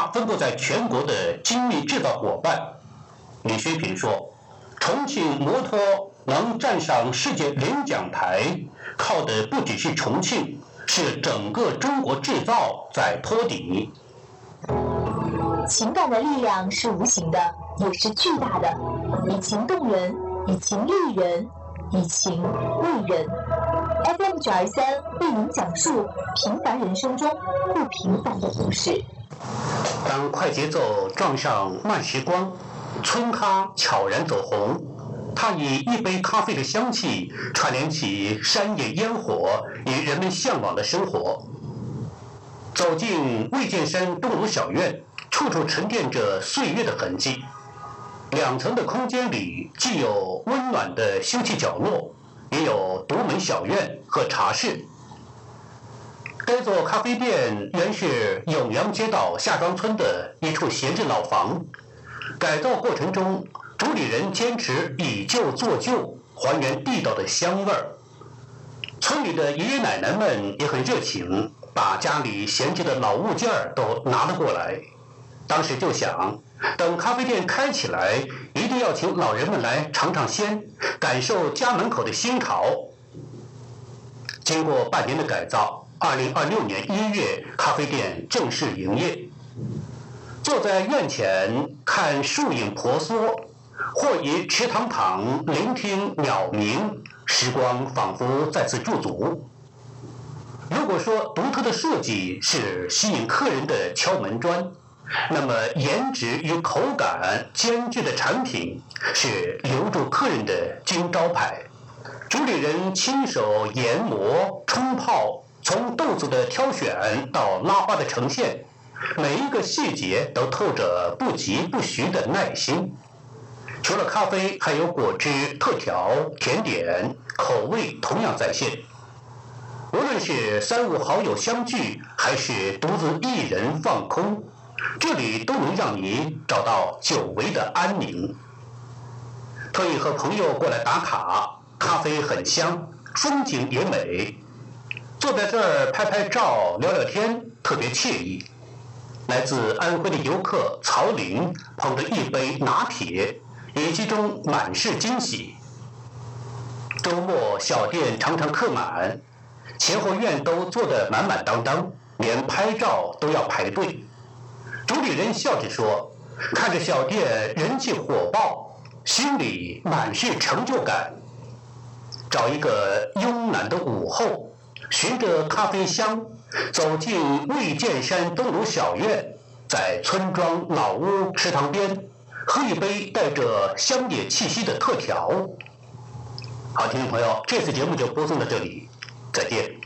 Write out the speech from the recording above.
家分布在全国的精密制造伙伴。李学平说，重庆摩托能站上世界领奖台，靠的不只是重庆，是整个中国制造在托底。 情感的力量是无形的，也是巨大的，以情动人，以情立人，以情为人。FM923为您讲述平凡人生中不平凡的故事。 当快节奏撞上慢时光，村咖悄然走红，它以一杯咖啡的香气串联起山野烟火与人们向往的生活。走进魏建山东鲁小院，处处沉淀着岁月的痕迹。2层的空间里，既有温暖的休憩角落，也有独门小院和茶室。该座咖啡店原是永阳街道下庄村的一处闲置老房，改造过程中，主理人坚持以旧做旧，还原地道的香味儿。村里的爷爷奶奶们也很热情，把家里闲置的老物件都拿了过来。当时就想，等咖啡店开起来，一定要请老人们来尝尝鲜，感受家门口的新潮。经过半年的改造，2026年1月，咖啡店正式营业。坐在院前看树影婆娑，或以池塘旁聆听鸟鸣，时光仿佛再次驻足。如果说独特的设计是吸引客人的敲门砖，那么颜值与口感兼具的产品是留住客人的金招牌。主理人亲手研磨、冲泡，从豆子的挑选到拉花的呈现，每一个细节都透着不疾不徐的耐心。除了咖啡，还有果汁、特调、甜点，口味同样在线。无论是3、5好友相聚，还是独自一人放空，这里都能让你找到久违的安宁。特意和朋友过来打卡，咖啡很香，风景也美，坐在这儿拍拍照、聊聊天，特别惬意。来自安徽的游客曹林捧着一杯拿铁，语气中满是惊喜。周末小店常常客满，前后院都坐得满满当当，连拍照都要排队。主理人笑着说，看着小店人气火爆，心里满是成就感。找一个慵懒的午后，循着咖啡香走进魏建山东鲁小院，在村庄老屋池塘边喝一杯带着乡野气息的特调。好，听众朋友，这次节目就播送到这里，再见。